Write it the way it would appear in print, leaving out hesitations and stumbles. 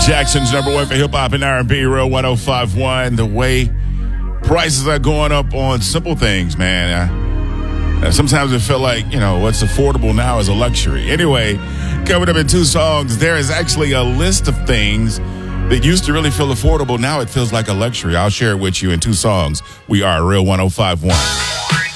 Jackson's number one for hip hop and R&B, Real 105.1. The way prices are going up on simple things, man. Sometimes it feel like, what's affordable now is a luxury. Anyway, coming up in two songs, there is actually a list of things that used to really feel affordable. Now it feels like a luxury. I'll share it with you in two songs. We are Real 105.1.